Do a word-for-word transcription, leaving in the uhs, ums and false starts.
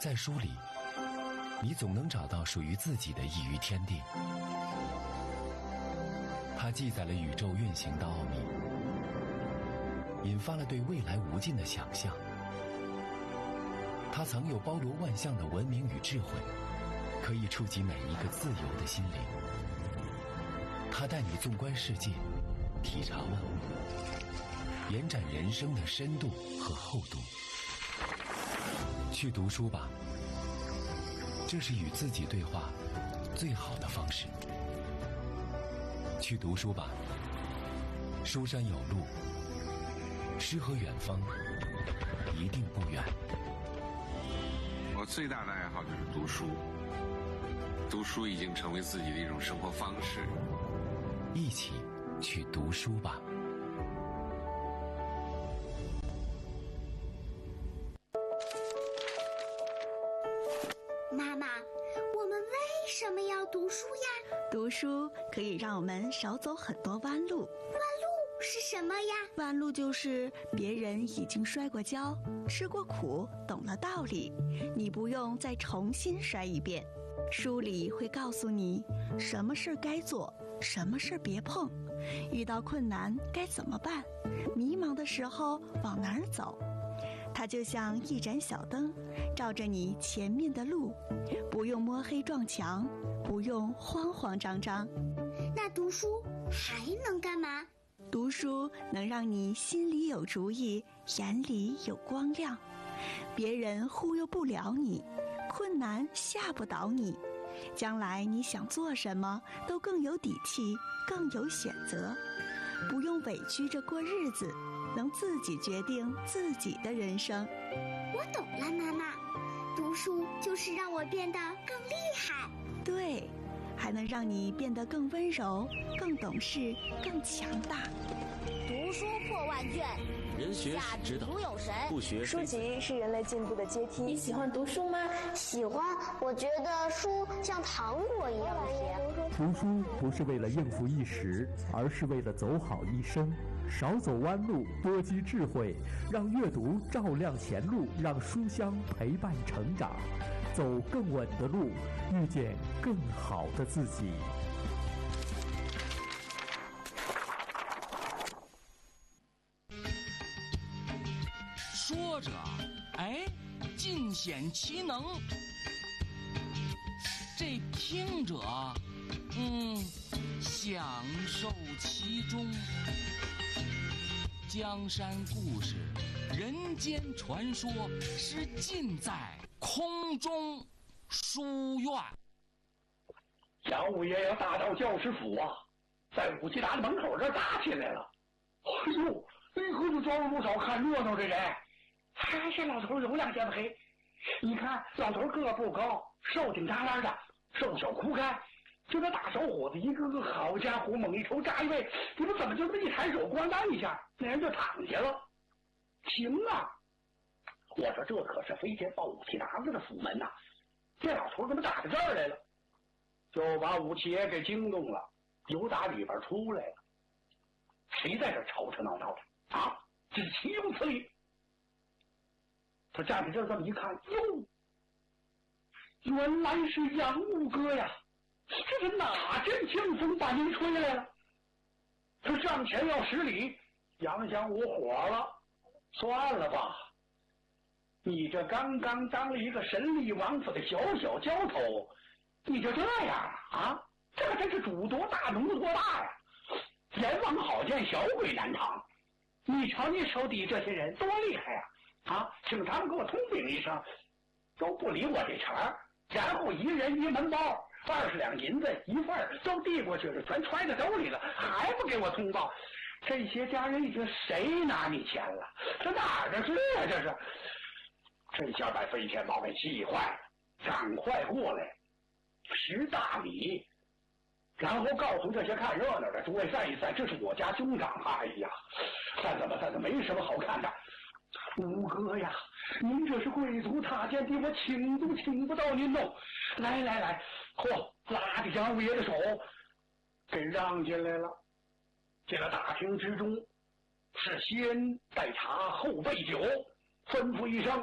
在书里，你总能找到属于自己的一隅天地。它记载了宇宙运行的奥秘，引发了对未来无尽的想象。它藏有包罗万象的文明与智慧，可以触及每一个自由的心灵。它带你纵观世界，体察万物，延展人生的深度和厚度。去读书吧，这是与自己对话最好的方式。去读书吧，书山有路，诗和远方一定不远。 我最大的爱好就是读书，读书已经成为自己的一种生活方式。 一起去读书吧。 妈妈，我们为什么要读书呀？ 读书可以让我们少走很多弯路。弯路是什么呀？ 弯路就是别人已经摔过跤，吃过苦，懂了道理，你不用再重新摔一遍。书里会告诉你什么事该做，什么事别碰，遇到困难该怎么办，迷茫的时候往哪儿走。它就像一盏小灯，照着你前面的路，不用摸黑撞墙，不用慌慌张张。 那读书还能干嘛？ 读书能让你心里有主意，眼里有光亮，别人忽悠不了你，困难吓不倒你，将来你想做什么都更有底气，更有选择，不用委屈着过日子，能自己决定自己的人生。 我懂了，妈妈，读书就是让我变得更厉害。 对，还能让你变得更温柔，更懂事，更强大。 读书破万卷， 人学是指导，不学书籍是人类进步的阶梯。 你喜欢读书吗？ 喜欢，我觉得书像糖果一样甜。 读书不是为了应付一时，而是为了走好一生。少走弯路，多积智慧，让阅读照亮前路，让书香陪伴成长，走更稳的路，遇见更好的自己。 说着，哎，尽显其能；这听者，嗯，享受其中。江山故事，人间传说，是尽在空中书院。 杨五爷要大到教师府啊，在武器达的门口这儿打起来了。哎呦，立刻就招了不少看热闹的人。哎，这老头有两下子黑，你看老头个不高，瘦顶扎拉的，瘦小枯干。就那大小伙子一个个，好家伙，猛一头扎一位，你们怎么就这么一抬手，咣当一下，那人就躺下了？行啊！我说这可是飞天豹武器达子的府门呐、啊，这老头怎么打到这儿来了？就把武器爷给惊动了，由打里边出来了。谁在这吵吵闹闹的啊？这是岂有此理！他站在这儿这么一看，哟，原来是杨五哥呀！这是哪阵清风把您吹来了？他上前要施礼，杨香武火了，算了吧，你这刚刚当了一个神力王府的小小教头，你就这样啊？这可真是主多大农多大呀！阎王好见，小鬼难逃。你瞧你手底这些人多厉害呀！啊，请他们给我通禀一声，都不理我这茬儿，然后一人一门包。二十两银子一份都递过去了，全揣在兜里了，还不给我通报？这些家人已经谁拿你钱了？这哪儿的事啊？这是！这下把飞天豹给气坏了，赶快过来拾大米，然后告诉这些看热闹的诸位散一散，这是我家兄长。哎呀，散散吧散散，没什么好看的。五哥呀，您这是贵族踏间地，我请都请不到您哦。来来来，嚯，拉着杨五爷的手给让进来了。进了大厅之中，是先待茶后备酒，吩咐一声，